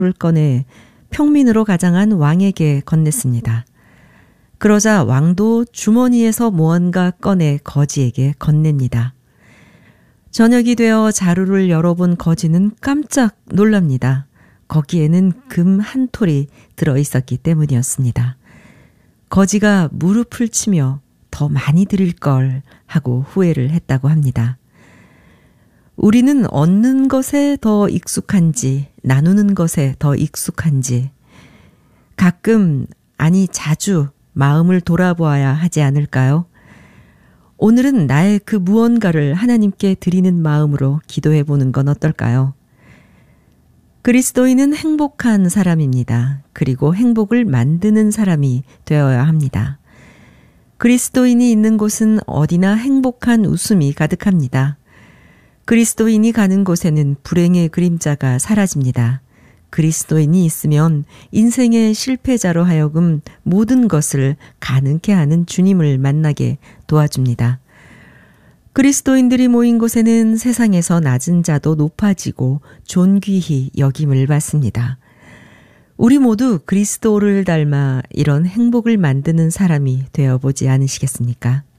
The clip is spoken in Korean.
꺼내 평민으로 가장한 왕에게 건넸습니다. 그러자 왕도 주머니에서 무언가 꺼내 거지에게 건넵니다. 저녁이 되어 자루를 열어본 거지는 깜짝 놀랍니다. 거기에는 금 한 톨이 들어있었기 때문이었습니다. 거지가 무릎을 치며 더 많이 드릴 걸 하고 후회를 했다고 합니다. 우리는 얻는 것에 더 익숙한지 나누는 것에 더 익숙한지 가끔 아니 자주 마음을 돌아보아야 하지 않을까요? 오늘은 나의 그 무언가를 하나님께 드리는 마음으로 기도해 보는 건 어떨까요? 그리스도인은 행복한 사람입니다. 그리고 행복을 만드는 사람이 되어야 합니다. 그리스도인이 있는 곳은 어디나 행복한 웃음이 가득합니다. 그리스도인이 가는 곳에는 불행의 그림자가 사라집니다. 그리스도인이 있으면 인생의 실패자로 하여금 모든 것을 가능케 하는 주님을 만나게 도와줍니다. 그리스도인들이 모인 곳에는 세상에서 낮은 자도 높아지고 존귀히 여김을 받습니다. 우리 모두 그리스도를 닮아 이런 행복을 만드는 사람이 되어보지 않으시겠습니까?